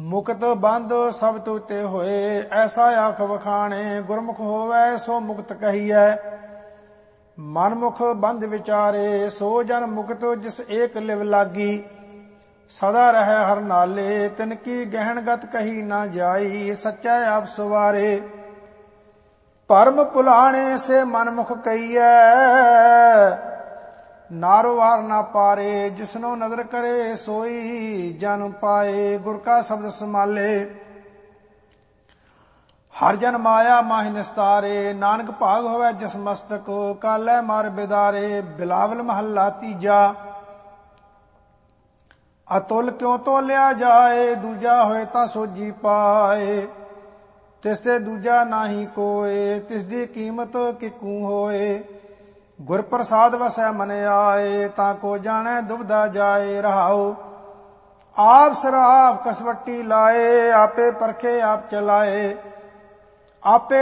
ਮੁਕਤ ਬੰਧ ਸਭ ਤੁਤੇ ਹੋਏ। ਐਸਾ ਆਖ ਵਖਾਣੇ ਗੁਰਮੁਖ ਹੋਵੈ ਸੋ ਮੁਕਤ ਕਹੀਐ। ਮਨਮੁਖ ਬੰਧ ਵਿਚਾਰੇ ਸੋ ਜਨ ਮੁਕਤ ਜਿਸ ਏਕ ਲਿਵ ਲਾਗੀ। ਸਦਾ ਰਹਿ ਹਰ ਨਾਲੇ ਤਿਨ ਕੀ ਗਹਿਣ ਗਤ ਕਹੀ ਨਾ ਜਾਈ। ਸੱਚਾ ਆਪ ਸਵਾਰੇ ਭਰਮ ਭੁਲਾਣੇ ਸੇ ਮਨਮੁਖ ਕਹੀਐ। ਨਾਰੋ ਵਾਰ ਨਾ ਪਾਰੇ ਜਿਸਨੋ ਨਦਰ ਕਰੇ ਸੋਈ ਜਨ ਪਾਏ। ਗੁਰ ਕਾ ਸ਼ਬਦ ਸਮਾਲੇ ਹਰ ਜਨ ਮਾਇਆ ਮਾਹਿ ਨਿਸਤਾਰੇ। ਨਾਨਕ ਭਾਗ ਹੋਵੇ ਜਿਸ ਮਸਤਕ ਕਾਲੇ ਮਾਰ ਬਿਦਾਰੇ। ਬਿਲਾਵਲ ਮਹੱਲਾ ਤੀਜਾ। ਅਤੁਲ ਕਿਉ ਤੋਲਿਆ ਜਾਏ ਦੂਜਾ ਹੋਏ ਤਾਂ ਸੋਜੀ ਪਾਏ। ਤਿਸ ਤੇ ਦੂਜਾ ਨਾਹੀ ਕੋਏ ਤਿਸ ਦੀ ਕੀਮਤ ਕਿਕੂ ਹੋਏ। ਗੁਰ ਪ੍ਰਸਾਦ ਵਸੈ ਮਨ ਆਏ ਤਾਂ ਕੋ ਜਾਣੈ ਦੁਬਦਾ ਜਾਏ। ਰਹਾਉ ਆਪ ਸਰਾਪ ਕਸਵੱਟੀ ਲਾਏ ਆਪੇ ਪਰਖੇ ਆਪ ਚਲਾਏ। ਆਪੇ